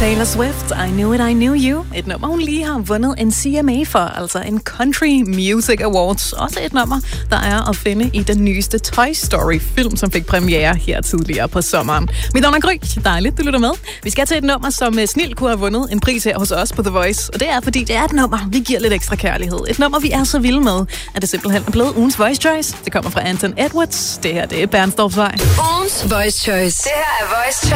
Taylor Swift, I Knew It, I Knew You. Et nummer, hun lige har vundet en CMA for, altså en Country Music Awards. Også et nummer, der er at finde i den nyeste Toy Story-film, som fik premiere her tidligere på sommeren. Mit navn er Gry. Dejligt, du lytter med. Vi skal til et nummer, som snilt kunne have vundet en pris her hos os på The Voice. Og det er, fordi det er et nummer, vi giver lidt ekstra kærlighed. Et nummer, vi er så vilde med, at det simpelthen er blevet ugens Voice Choice. Det kommer fra Anton Edwards. Det her, det er Bernstorffs Vej. Ugens Voice Choice. Det her er Voice Choice.